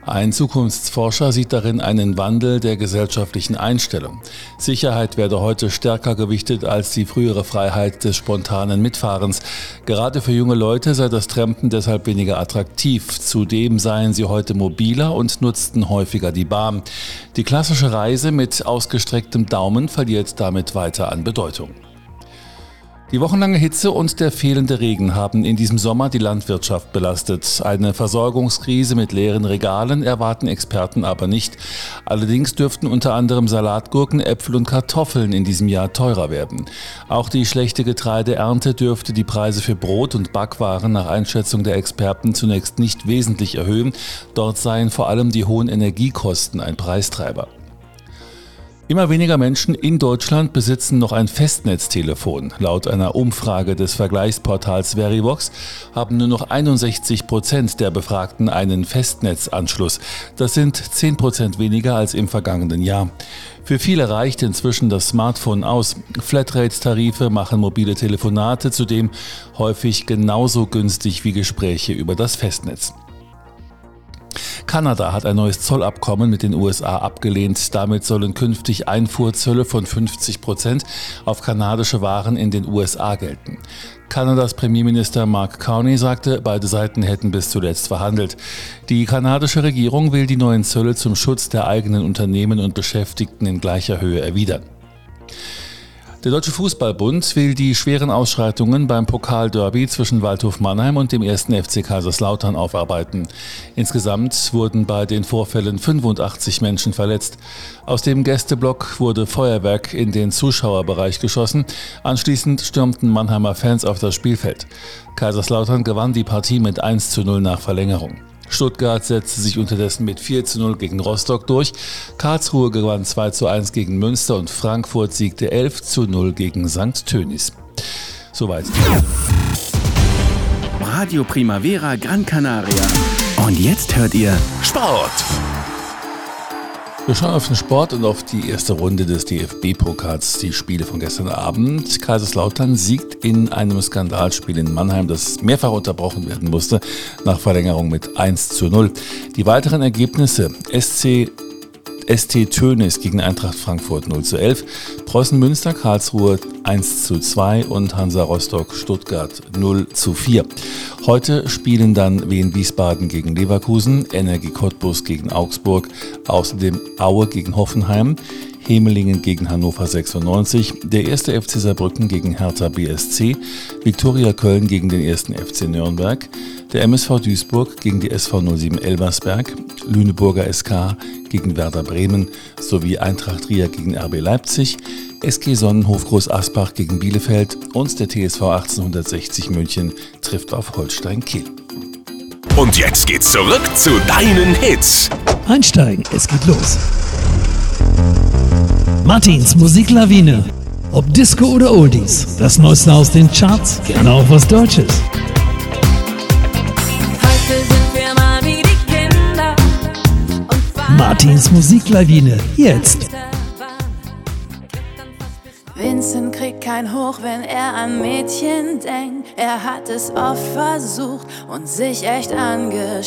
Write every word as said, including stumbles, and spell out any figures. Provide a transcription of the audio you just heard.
Ein Zukunftsforscher sieht darin einen Wandel der gesellschaftlichen Einstellung. Sicherheit werde heute stärker gewichtet als die frühere Freiheit des spontanen Mitfahrens. Gerade für junge Leute sei das Trampen deshalb weniger attraktiv. Zudem seien sie heute mobiler und nutzten häufiger die Bahn. Die klassische Reise mit ausgestrecktem Daumen verliert damit weiter an Bedeutung. Die wochenlange Hitze und der fehlende Regen haben in diesem Sommer die Landwirtschaft belastet. Eine Versorgungskrise mit leeren Regalen erwarten Experten aber nicht. Allerdings dürften unter anderem Salatgurken, Äpfel und Kartoffeln in diesem Jahr teurer werden. Auch die schlechte Getreideernte dürfte die Preise für Brot und Backwaren nach Einschätzung der Experten zunächst nicht wesentlich erhöhen. Dort seien vor allem die hohen Energiekosten ein Preistreiber. Immer weniger Menschen in Deutschland besitzen noch ein Festnetztelefon. Laut einer Umfrage des Vergleichsportals Verivox haben nur noch einundsechzig Prozent der Befragten einen Festnetzanschluss. Das sind zehn Prozent weniger als im vergangenen Jahr. Für viele reicht inzwischen das Smartphone aus. Flatrate-Tarife machen mobile Telefonate zudem häufig genauso günstig wie Gespräche über das Festnetz. Kanada hat ein neues Zollabkommen mit den U S A abgelehnt. Damit sollen künftig Einfuhrzölle von fünfzig Prozent auf kanadische Waren in den U S A gelten. Kanadas Premierminister Mark Carney sagte, beide Seiten hätten bis zuletzt verhandelt. Die kanadische Regierung will die neuen Zölle zum Schutz der eigenen Unternehmen und Beschäftigten in gleicher Höhe erwidern. Der Deutsche Fußballbund will die schweren Ausschreitungen beim Pokalderby zwischen Waldhof Mannheim und dem ersten F C Kaiserslautern aufarbeiten. Insgesamt wurden bei den Vorfällen fünfundachtzig Menschen verletzt. Aus dem Gästeblock wurde Feuerwerk in den Zuschauerbereich geschossen. Anschließend stürmten Mannheimer Fans auf das Spielfeld. Kaiserslautern gewann die Partie mit eins zu null nach Verlängerung. Stuttgart setzte sich unterdessen mit vier zu null gegen Rostock durch. Karlsruhe gewann zwei zu eins gegen Münster und Frankfurt siegte elf zu null gegen Sankt Tönis. Soweit. Radio Primavera Gran Canaria. Und jetzt hört ihr Sport. Wir schauen auf den Sport und auf die erste Runde des D F B-Pokals, die Spiele von gestern Abend. Kaiserslautern siegt in einem Skandalspiel in Mannheim, das mehrfach unterbrochen werden musste, nach Verlängerung mit eins zu null. Die weiteren Ergebnisse: S C S T Tönis gegen Eintracht Frankfurt null zu elf, Preußen Münster Karlsruhe eins zu zwei und Hansa Rostock Stuttgart null zu vier. Heute spielen dann Wien Wiesbaden gegen Leverkusen, Energie Cottbus gegen Augsburg, außerdem Aue gegen Hoffenheim, Hemelingen gegen Hannover sechsundneunzig, der erste F C Saarbrücken gegen Hertha B S C, Viktoria Köln gegen den ersten F C Nürnberg, der M S V Duisburg gegen die S V null sieben Elversberg, Lüneburger S K gegen Werder Bremen sowie Eintracht Trier gegen R B Leipzig, S G Sonnenhof Groß Asbach gegen Bielefeld und der T S V achtzehnhundertsechzig München trifft auf Holstein Kiel. Und jetzt geht's zurück zu deinen Hits. Einsteigen, es geht los. Martins Musiklawine. Ob Disco oder Oldies, das Neueste aus den Charts, gerne auch was Deutsches. Heute sind wir mal wie die Kinder und Martins Musiklawine, jetzt. Vincent kriegt kein Hoch, wenn er an Mädchen denkt. Er hat es oft versucht und sich echt angestrengt.